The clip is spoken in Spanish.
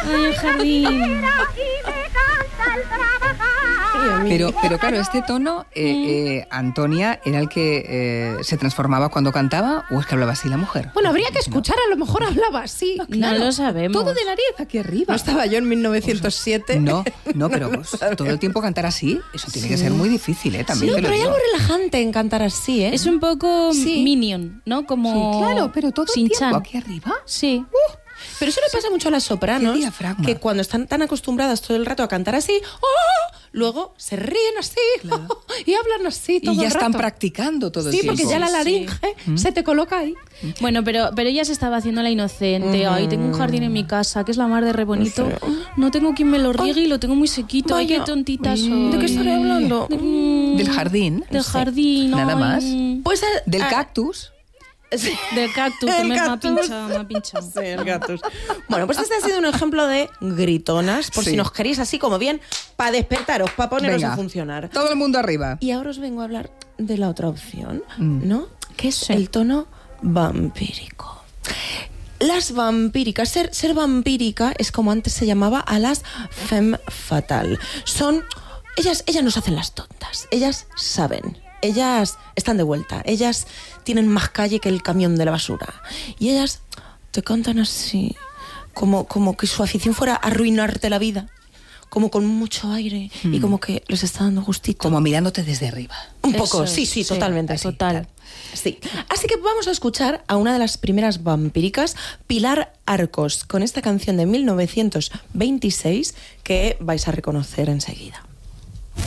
Ay, el jardín. Pero claro, este tono, Antonia, ¿era el que se transformaba cuando cantaba o es que hablaba así la mujer? Bueno, habría que escuchar, a lo mejor hablaba así. No lo sabemos. Todo de nariz aquí arriba. ¿No estaba yo en 1907? No, pero pues, todo el tiempo cantar así, eso tiene que ser muy difícil, también Sí, te lo pero hay digo. algo relajante en cantar así, ¿eh? Es un poco Sí. Minion, ¿no? Como Sí, claro, pero todo el Shin-chan. tiempo aquí arriba. Sí. Pero eso le pasa mucho a las sopranos, Qué diafragma. que cuando están tan acostumbradas todo el rato a cantar así, ¡oh! Luego se ríen así y hablan así todo Y ya el rato. están practicando todo el Sí, tiempo. porque ya la Sí. laringe se te coloca ahí. Bueno, pero ella se estaba haciendo la inocente. Ay, tengo un jardín en mi casa, que es la mar de re bonito. No tengo quien me lo riegue y lo tengo muy sequito. Ay, qué Vaya. tontita soy. ¿De qué estaré hablando? Del jardín. Del jardín. Nada ay. más. Pues Del cactus. Sí. Del cactus, que El me ha cactus. pinchado. Sí, el cactus. Bueno, pues este ha sido un ejemplo de gritonas, por Sí. si nos queréis así como bien, para despertaros, para poneros Venga, a funcionar. todo el mundo arriba. Y ahora os vengo a hablar de la otra opción, ¿no? Que es el tono vampírico. Las vampíricas, ser vampírica es como antes se llamaba a las femme fatale. Ellas nos hacen las tontas, ellas saben, ellas están de vuelta, ellas tienen más calle que el camión de la basura. Y ellas te cantan así, como que su afición fuera arruinarte la vida, como con mucho aire y como que les está dando gustito. Como mirándote desde arriba. Un poco, Eso sí, es, sí, sí, totalmente. total. Sí. Así que vamos a escuchar a una de las primeras vampíricas, Pilar Arcos, con esta canción de 1926 que vais a reconocer enseguida.